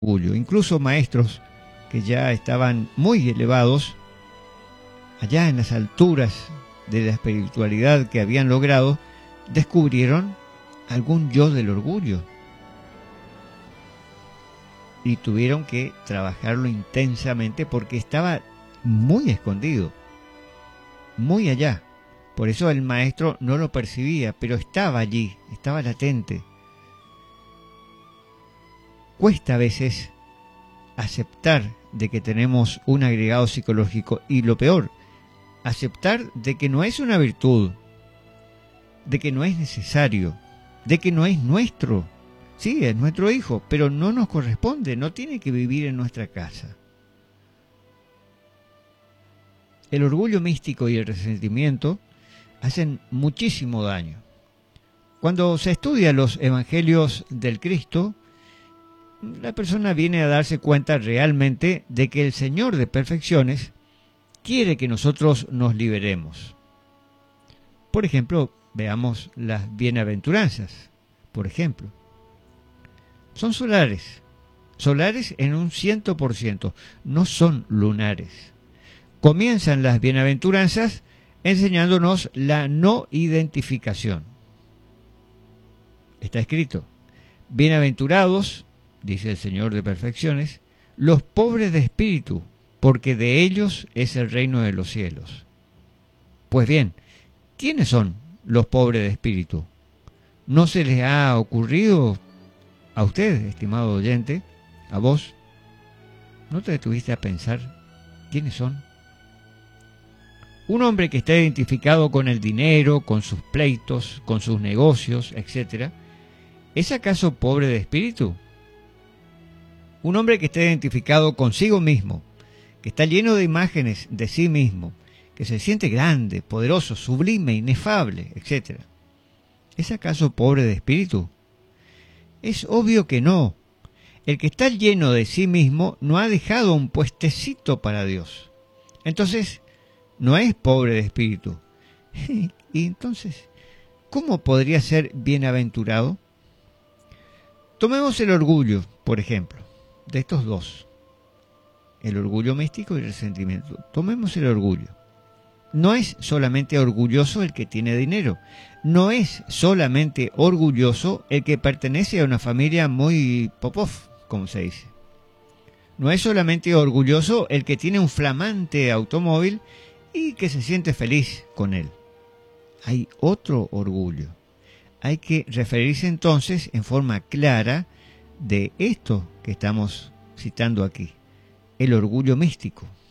orgullo. Incluso maestros que ya estaban muy elevados, allá en las alturas de la espiritualidad que habían logrado, descubrieron algún yo del orgullo y tuvieron que trabajarlo intensamente porque estaba muy escondido, muy allá. Por eso el maestro no lo percibía, pero estaba allí, estaba latente. Cuesta a veces aceptar de que tenemos un agregado psicológico y lo peor, aceptar de que no es una virtud, de que no es necesario, de que no es nuestro. Sí, es nuestro hijo, pero no nos corresponde, no tiene que vivir en nuestra casa. El orgullo místico y el resentimiento hacen muchísimo daño. Cuando se estudia los evangelios del Cristo, la persona viene a darse cuenta realmente de que el Señor de perfecciones quiere que nosotros nos liberemos. Por ejemplo, veamos las bienaventuranzas. Por ejemplo, son solares en un 100%, no son lunares. Comienzan las bienaventuranzas enseñándonos la no identificación. Está escrito: bienaventurados, dice el Señor de perfecciones, los pobres de espíritu, porque de ellos es el reino de los cielos. Pues bien, ¿quiénes son los pobres de espíritu? ¿No se les ha ocurrido a usted, estimado oyente, a vos? ¿No te detuviste a pensar quiénes son? Un hombre que está identificado con el dinero, con sus pleitos, con sus negocios, etc., ¿es acaso pobre de espíritu? Un hombre que está identificado consigo mismo, que está lleno de imágenes de sí mismo, que se siente grande, poderoso, sublime, inefable, etc., ¿es acaso pobre de espíritu? Es obvio que no. El que está lleno de sí mismo no ha dejado un puestecito para Dios. Entonces, no es pobre de espíritu. Y entonces, ¿cómo podría ser bienaventurado? Tomemos el orgullo, por ejemplo, de estos dos. El orgullo místico y el resentimiento. Tomemos el orgullo. No es solamente orgulloso el que tiene dinero. No es solamente orgulloso el que pertenece a una familia muy popov, como se dice. No es solamente orgulloso el que tiene un flamante automóvil y que se siente feliz con él. Hay otro orgullo. Hay que referirse entonces en forma clara de esto que estamos citando aquí, el orgullo místico.